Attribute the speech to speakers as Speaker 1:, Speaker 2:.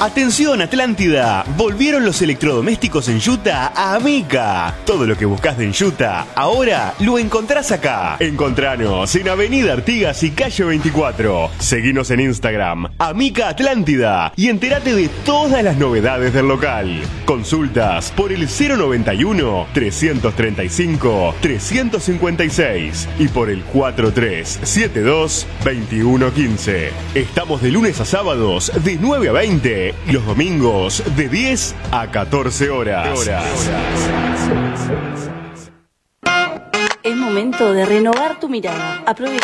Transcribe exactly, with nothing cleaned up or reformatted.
Speaker 1: Atención Atlántida, volvieron los electrodomésticos en Utah a Amica. Todo lo que buscas de Utah, ahora lo encontrás acá. Encontranos en Avenida Artigas y Calle veinticuatro. Seguinos en Instagram, Amica Atlántida, y entérate de todas las novedades del local. Consultas por el cero noventa y uno, trescientos treinta y cinco, trescientos cincuenta y seis y por el cuatro tres siete dos, veintiuno quince. Estamos de lunes a sábados de nueve a veinte y los domingos de diez a catorce horas.
Speaker 2: Es momento de renovar tu mirada. Aprovecha